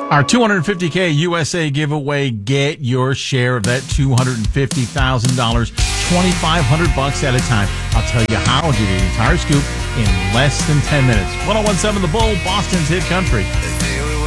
Our $250K USA giveaway. Get your share of that $250,000, $2,500 at a time. I'll tell you how. I'll give you the entire scoop in less than 10 minutes. 101.7 The Bull, Boston's Hit Country.